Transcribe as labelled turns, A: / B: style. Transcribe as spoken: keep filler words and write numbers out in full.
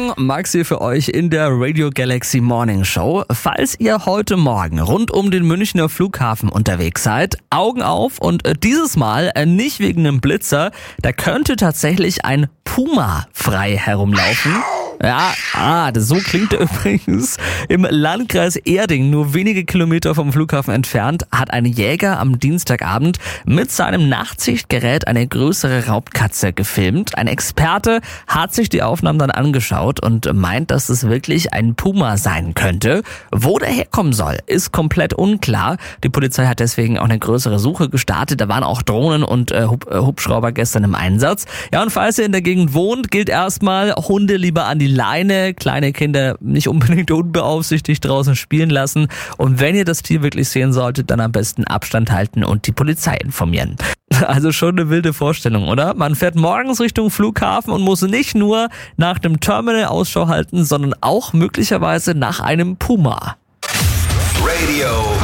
A: Morgen, Max hier für euch in der Radio Galaxy Morning Show. Falls ihr heute Morgen rund um den Münchner Flughafen unterwegs seid, Augen auf und dieses Mal nicht wegen einem Blitzer, da könnte tatsächlich ein Puma frei herumlaufen. Ja, ah, das, so klingt er übrigens. Im Landkreis Erding, nur wenige Kilometer vom Flughafen entfernt, hat ein Jäger am Dienstagabend mit seinem Nachtsichtgerät eine größere Raubkatze gefilmt. Ein Experte hat sich die Aufnahmen dann angeschaut und meint, dass es wirklich ein Puma sein könnte. Wo der herkommen soll, ist komplett unklar. Die Polizei hat deswegen auch eine größere Suche gestartet. Da waren auch Drohnen und äh, Hub- äh, Hubschrauber gestern im Einsatz. Ja, und falls ihr in der Gegend wohnt, gilt erstmal Hunde lieber an die Leine, kleine Kinder nicht unbedingt unbeaufsichtigt draußen spielen lassen und wenn ihr das Tier wirklich sehen solltet, dann am besten Abstand halten und die Polizei informieren. Also schon eine wilde Vorstellung, oder? Man fährt morgens Richtung Flughafen und muss nicht nur nach dem Terminal Ausschau halten, sondern auch möglicherweise nach einem Puma.
B: Radio